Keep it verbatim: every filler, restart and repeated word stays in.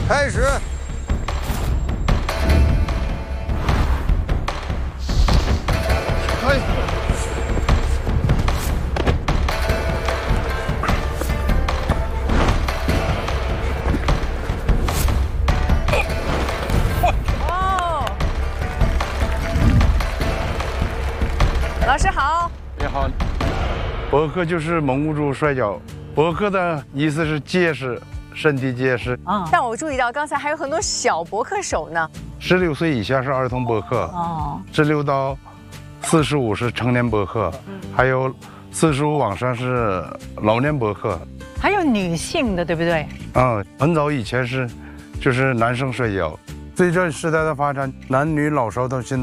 开始。 可以。 哦，老师好。 你好。搏克就是蒙古族摔跤，搏克的意思是结实。 身体结实啊，但我注意到刚才还有很多小搏克手呢。 十六岁以下是儿童搏克，哦，十六到四十五是成年搏克，嗯、还有四十五往上是老年搏克， 还有女性的，对不对？ 嗯，很早以前是就是男生摔跤，随着时代的发展，男女老少都现在。